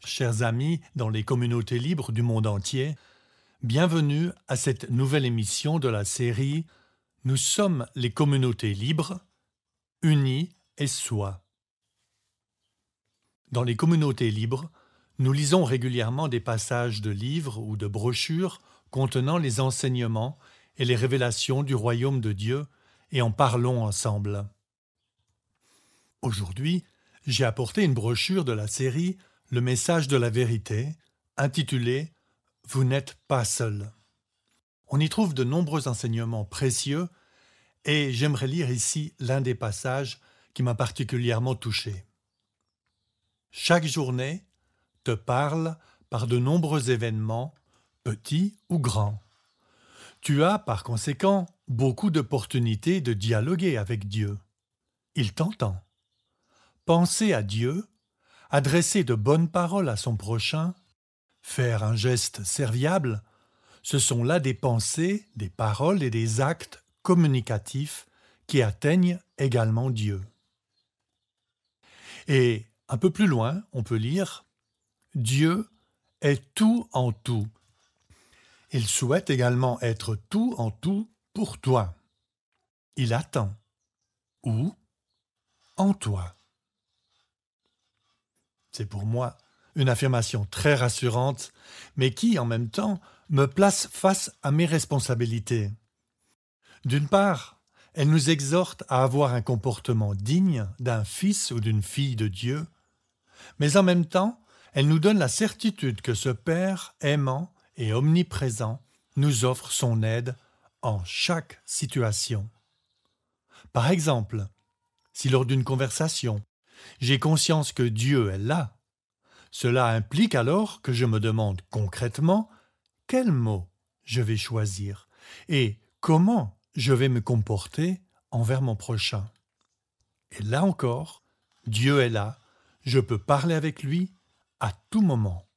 Chers amis dans les communautés libres du monde entier, bienvenue à cette nouvelle émission de la série « Nous sommes les communautés libres, unies et soi ». Dans les communautés libres, nous lisons régulièrement des passages de livres ou de brochures contenant les enseignements et les révélations du royaume de Dieu et en parlons ensemble. Aujourd'hui, j'ai apporté une brochure de la série « Le message de la vérité » intitulée « Vous n'êtes pas seul ». On y trouve de nombreux enseignements précieux et j'aimerais lire ici l'un des passages qui m'a particulièrement touché. Chaque journée te parle par de nombreux événements, petits ou grands. Tu as par conséquent beaucoup d'opportunités de dialoguer avec Dieu. Il t'entend. Penser à Dieu, adresser de bonnes paroles à son prochain, faire un geste serviable, ce sont là des pensées, des paroles et des actes communicatifs qui atteignent également Dieu. Et un peu plus loin, on peut lire « Dieu est tout en tout ». Il souhaite également être tout en tout pour toi. Il attend. Où ? En toi. C'est pour moi une affirmation très rassurante, mais qui, en même temps, me place face à mes responsabilités. D'une part, elle nous exhorte à avoir un comportement digne d'un fils ou d'une fille de Dieu, mais en même temps, elle nous donne la certitude que ce Père aimant et omniprésent nous offre son aide en chaque situation. Par exemple, si lors d'une conversation, j'ai conscience que Dieu est là, cela implique alors que je me demande concrètement quel mot je vais choisir et comment je vais me comporter envers mon prochain. Et là encore, Dieu est là, je peux parler avec lui à tout moment.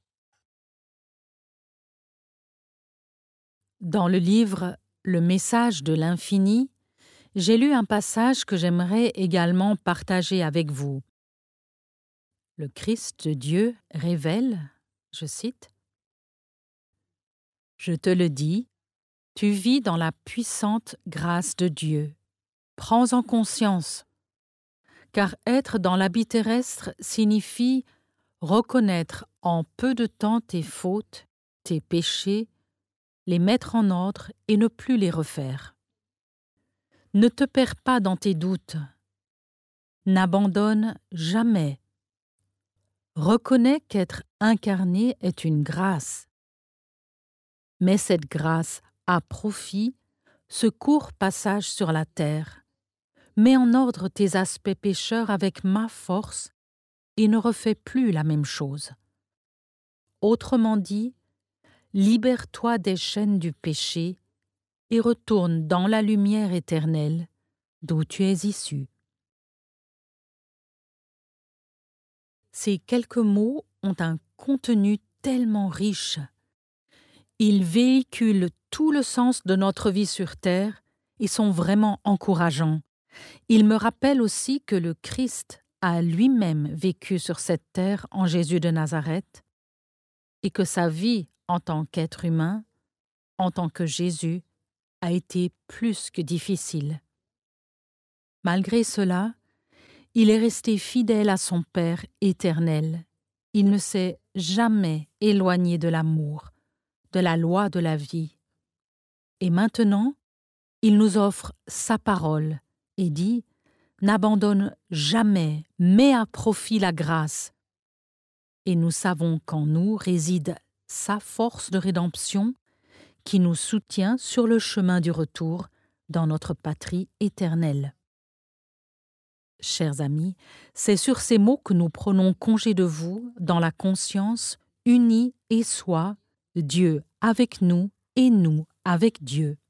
Dans le livre « Le message de l'infini », j'ai lu un passage que j'aimerais également partager avec vous. Le Christ de Dieu révèle, je cite, « Je te le dis, tu vis dans la puissante grâce de Dieu. Prends-en conscience, car être dans l'habit terrestre signifie reconnaître en peu de temps tes fautes, tes péchés, les mettre en ordre et ne plus les refaire. Ne te perds pas dans tes doutes. N'abandonne jamais. Reconnais qu'être incarné est une grâce. Mais cette grâce a profit ce court passage sur la terre. Mets en ordre tes aspects pécheurs avec ma force et ne refais plus la même chose. Autrement dit, libère-toi des chaînes du péché et retourne dans la lumière éternelle d'où tu es issu. » Ces quelques mots ont un contenu tellement riche. Ils véhiculent tout le sens de notre vie sur terre et sont vraiment encourageants. Ils me rappellent aussi que le Christ a lui-même vécu sur cette terre en Jésus de Nazareth et que sa vie en tant qu'être humain, en tant que Jésus, a été plus que difficile. Malgré cela, il est resté fidèle à son Père éternel. Il ne s'est jamais éloigné de l'amour, de la loi de la vie. Et maintenant, il nous offre sa parole et dit « N'abandonne jamais, mets à profit la grâce. » Et nous savons qu'en nous réside sa force de rédemption qui nous soutient sur le chemin du retour dans notre patrie éternelle. Chers amis, c'est sur ces mots que nous prenons congé de vous dans la conscience unie et soi, Dieu avec nous et nous avec Dieu.